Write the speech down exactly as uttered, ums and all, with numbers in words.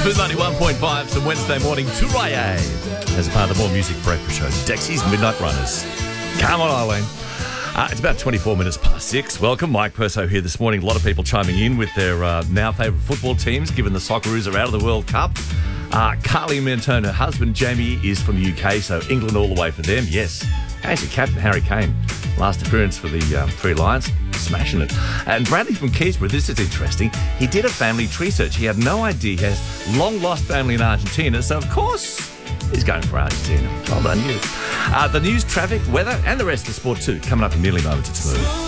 Smooth ninety-one point five, some Wednesday morning Touraya as a part of the More Music Breakfast Show. Dexy's Midnight Runners. Come on, Eileen. Uh, it's about twenty-four minutes past six. Welcome, Mike Perso here this morning. A lot of people chiming in with their uh, now favourite football teams, given the Socceroos are out of the World Cup. Uh, Carly Mentone, her husband Jamie, is from the U K, so England all the way for them, yes. How's your captain, Harry Kane? Last appearance for the um, Three Lions, smashing it. And Bradley from Keysborough, this is interesting. He did a family tree search. He had no idea he has long-lost family in Argentina, so of course he's going for Argentina. Well done, you. Uh, the news, traffic, weather, and the rest of the sport too, coming up in nearly moments at Smooth.